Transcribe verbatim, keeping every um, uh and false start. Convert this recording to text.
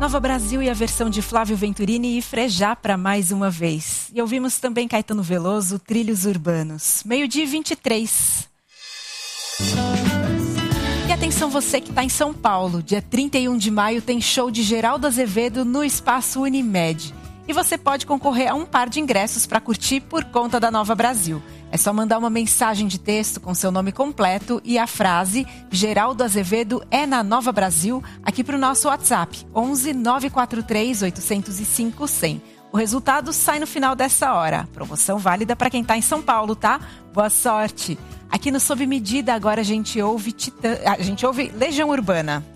Nova Brasil e a versão de Flávio Venturini e Frejá para mais uma vez. E ouvimos também Caetano Veloso, Trilhos Urbanos. Meio-dia e vinte e três. E atenção você que está em São Paulo. Dia trinta e um de maio tem show de Geraldo Azevedo no Espaço Unimed. E você pode concorrer a um par de ingressos para curtir por conta da Nova Brasil. É só mandar uma mensagem de texto com seu nome completo e a frase Geraldo Azevedo é na Nova Brasil aqui para o nosso WhatsApp onze nove quatro três oito zero cinco cem. O resultado sai no final dessa hora. Promoção válida para quem está em São Paulo, tá? Boa sorte! Aqui no Sob Medida agora a gente ouve, Titã... a gente ouve Legião Urbana.